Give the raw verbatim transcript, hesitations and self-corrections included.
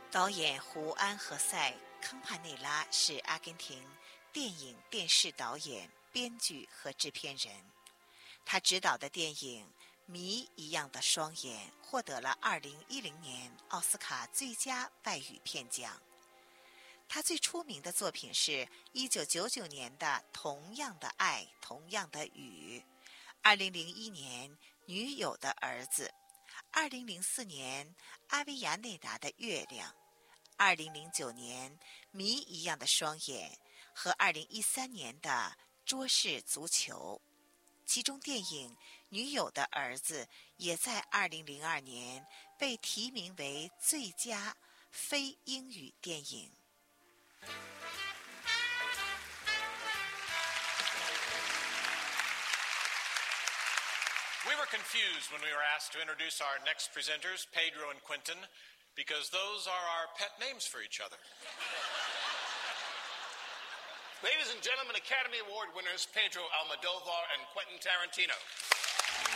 导演胡安·何塞·康帕内拉是阿根廷电影、电视导演、编剧和制片人。他执导的电影《谜一样的双眼》获得了二零一零年奥斯卡最佳外语片奖。他最出名的作品是一九九九年的《同样的爱，同样的雨》，二零零一年《女友的儿子》，二零零四年《阿维亚内达的月亮》，二零零九年《谜一样的双眼》和二零一三年的《桌式足球》。其中电影《女友的儿子》也在二零零二年被提名为最佳非英语电影。 We were confused when we were asked to introduce our next presenters, Pedro and Quentin, because those are our pet names for each other. Ladies and gentlemen, Academy Award winners Pedro Almodovar and Quentin Tarantino.